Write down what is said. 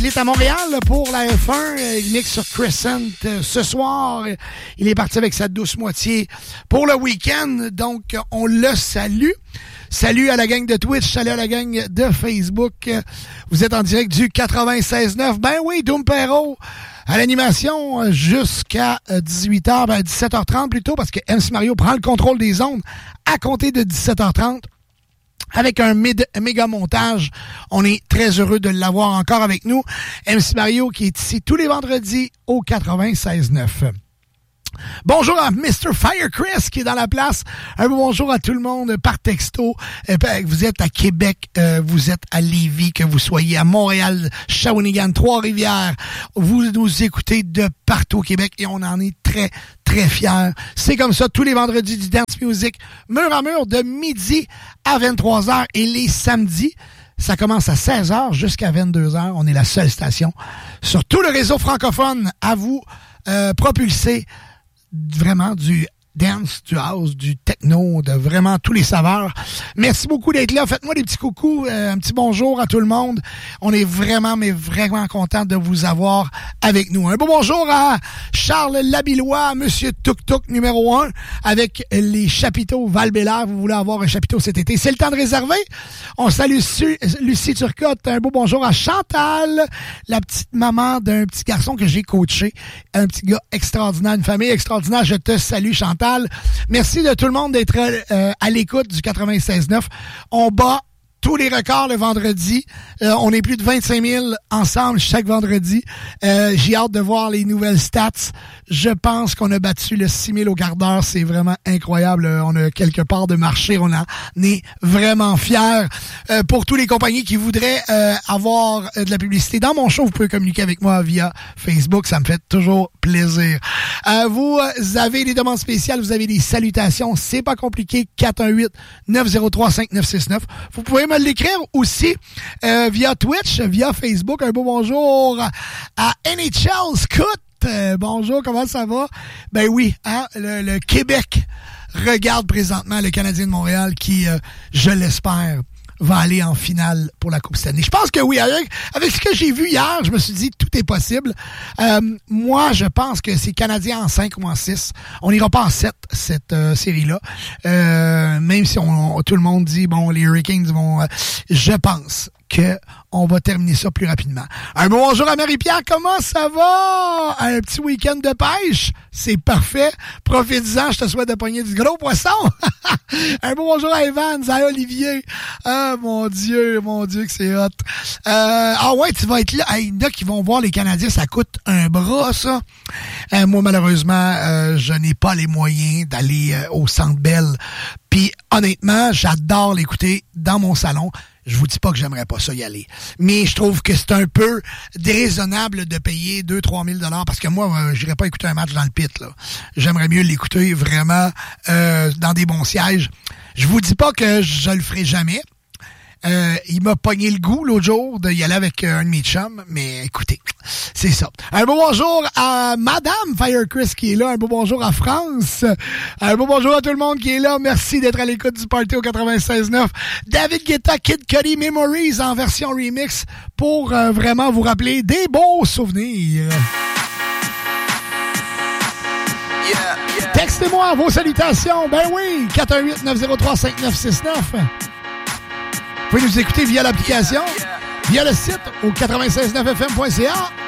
Il est à Montréal pour la F1. Il mixe sur Crescent ce soir. Il est parti avec sa douce moitié pour le week-end. Donc, on le salue. Salut à la gang de Twitch, salut à la gang de Facebook. Vous êtes en direct du 96.9. Ben oui, Doom Perro à l'animation jusqu'à 18h, 17h30 plutôt, parce que MC Mario prend le contrôle des ondes à compter de 17h30. Avec un méga montage. On est très heureux de l'avoir encore avec nous. MC Mario qui est ici tous les vendredis au 96.9. Bonjour à Mr. Fire Chris qui est dans la place. Un bonjour à tout le monde par texto. Vous êtes à Québec, vous êtes à Lévis, que vous soyez à Montréal, Shawinigan, Trois-Rivières. Vous nous écoutez de partout au Québec et on en est très, très fiers. C'est comme ça tous les vendredis du Dance Music, mur à mur de midi à 23h et les samedis. Ça commence à 16h jusqu'à 22h. On est la seule station sur tout le réseau francophone à vous propulser vraiment du dance, du house, du techno, de vraiment tous les saveurs. Merci beaucoup d'être là. Faites-moi des petits coucous, un petit bonjour à tout le monde. On est vraiment, mais vraiment content de vous avoir avec nous. Un beau bonjour à Charles Labillois, Monsieur Tuk-Tuk numéro 1, avec les chapiteaux Val-Bélair. Vous voulez avoir un chapiteau cet été? C'est le temps de réserver. On salue Lucie Turcotte. Un beau bonjour à Chantal, la petite maman d'un petit garçon que j'ai coaché. Un petit gars extraordinaire, une famille extraordinaire. Je te salue, Chantal. Merci de tout le monde d'être à l'écoute du 96.9. On bat tous les records le vendredi. On est plus de 25 000 ensemble chaque vendredi. J'ai hâte de voir les nouvelles stats. Je pense qu'on a battu le 6 000 au quart d'heure. C'est vraiment incroyable. On a quelque part de marché. On en est vraiment fiers. Pour tous les compagnies qui voudraient avoir de la publicité dans mon show, vous pouvez communiquer avec moi via Facebook. Ça me fait toujours plaisir. Vous avez des demandes spéciales. Vous avez des salutations. C'est pas compliqué. 418-903-5969. Vous pouvez me l'écrire aussi via Twitch, via Facebook. Un beau bonjour à NHL Scout. Bonjour, comment ça va? Ben oui, hein, le Québec regarde présentement le Canadien de Montréal qui, je l'espère, va aller en finale pour la Coupe Stanley. Je pense que oui. Avec ce que j'ai vu hier, je me suis dit tout est possible. Moi, je pense que c'est Canadien en 5 ou en 6. On n'ira pas en 7, cette série-là. Même si tout le monde dit, bon, les Hurricanes vont... je pense que on va terminer ça plus rapidement. Un bonjour à Marie-Pierre, comment ça va? Un petit week-end de pêche? C'est parfait. Profite-en, je te souhaite de pogner du gros poisson. Un bonjour à Evans, à Olivier. Ah, mon Dieu que c'est hot. Ah ouais, tu vas être là. Il y en a qui vont voir les Canadiens, ça coûte un bras, ça. Moi, malheureusement, je n'ai pas les moyens d'aller au Centre Bell. Puis, honnêtement, j'adore l'écouter dans mon salon. Je vous dis pas que j'aimerais pas ça y aller. Mais je trouve que c'est un peu déraisonnable de payer 2-3 000 $ parce que moi, j'irais pas écouter un match dans le pit, là. J'aimerais mieux l'écouter vraiment dans des bons sièges. Je vous dis pas que je le ferai jamais. Il m'a pogné le goût l'autre jour d'y aller avec un de mes chums, mais écoutez, c'est ça. Un beau bonjour à Madame Fire Chris qui est là, un beau bonjour à France, un beau bonjour à tout le monde qui est là, merci d'être à l'écoute du Party au 96.9. David Guetta, Kid Cudi, Memories en version remix pour vraiment vous rappeler des beaux souvenirs. Textez-moi vos salutations, ben oui, 418-903-5969. Vous pouvez nous écouter via l'application, via le site au 969fm.ca